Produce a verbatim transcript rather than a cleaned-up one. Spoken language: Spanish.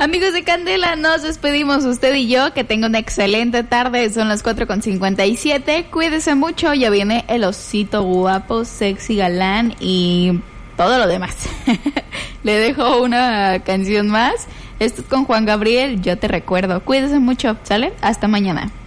Amigos de Candela, nos despedimos usted y yo. Que tenga una excelente tarde. Son las cuatro con cincuenta y siete. Cuídese mucho. Ya viene el osito guapo, sexy, galán y todo lo demás. Le dejo una canción más. Esto es con Juan Gabriel. Yo te recuerdo. Cuídese mucho. ¿Sale? Hasta mañana.